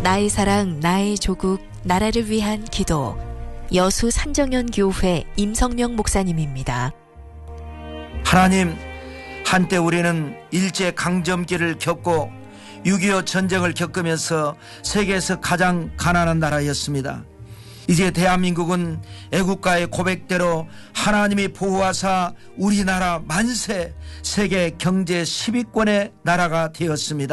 나의 사랑, 나의 조국, 나라를 위한 기도. 여수 산정연 교회 임성명 목사님입니다. 하나님, 한때 우리는 일제강점기를 겪고 6.25 전쟁을 겪으면서 세계에서 가장 가난한 나라였습니다. 이제 대한민국은 애국가의 고백대로 하나님이 보호하사 우리나라 만세 세계 경제 10위권의 나라가 되었습니다.